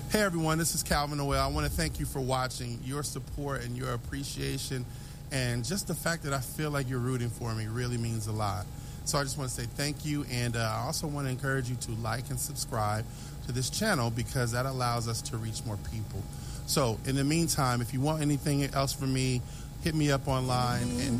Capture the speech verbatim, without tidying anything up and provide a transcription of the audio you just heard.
Hey everyone, this is Calvin Noel. I want to thank you for watching. Your support and your appreciation and just the fact that I feel like you're rooting for me really means a lot. So I just want to say thank you, and uh, I also want to encourage you to like and subscribe to this channel because that allows us to reach more people. So in the meantime, if you want anything else from me, hit me up online and